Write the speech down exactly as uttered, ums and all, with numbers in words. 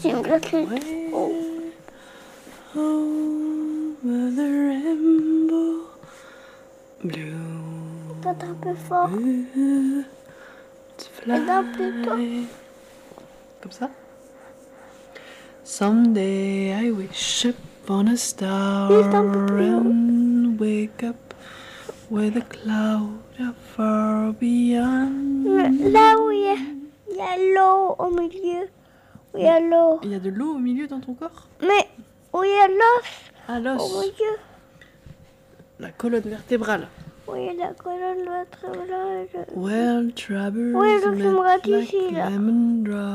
c'est une gratuite. Ouais. Oh. Over the rainbow, blue Peut-être un peu fort. birds fly. Et d'un plus tôt. Comme ça. Someday I wish upon a star Juste un peu plus haut. and wake up where the clouds are far beyond. Là où il y a, il y a l'eau au milieu. Où il y a l'eau. Il y a de l'eau au milieu dans ton corps? Mais où il y a l'os Ah, au l'os. milieu. La colonne vertébrale. Où il y a la colonne vertébrale. Well, troubles Ouais, donc je me met rate like ici, là. lemon drops.